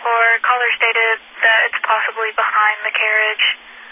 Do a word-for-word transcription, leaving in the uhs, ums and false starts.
or caller stated that it's possibly behind the carriage.